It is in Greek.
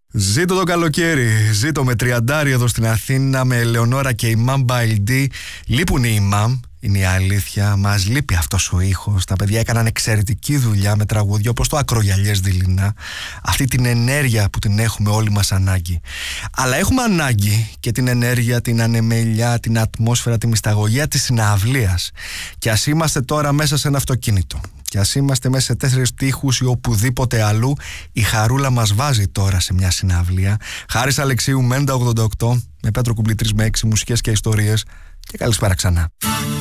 Ζήτω το καλοκαίρι, ζήτω με τριαντάρι εδώ στην Αθήνα, με Ελεονόρα και η Mamba LD. Λείπουν οι Imam, είναι η αλήθεια. Μας λείπει αυτός ο ήχος. Τα παιδιά έκαναν εξαιρετική δουλειά με τραγούδια όπως το Ακρογιαλιές δειλινά. Αυτή την ενέργεια που την έχουμε όλοι μας ανάγκη. Αλλά έχουμε ανάγκη και την ενέργεια, την ανεμελιά, την ατμόσφαιρα, τη μυσταγωγία της συναυλίας. Και ας είμαστε τώρα μέσα σε ένα αυτοκίνητο, και ας είμαστε μέσα σε 4 τοίχους ή οπουδήποτε αλλού, η χαρούλα μας βάζει τώρα σε μια συναυλία. Χάρης Αλεξίου, Μέντα 88, με Πέτρο Κουμπλητρής με 6 μουσικές και ιστορίες. Και καλησπέρα ξανά.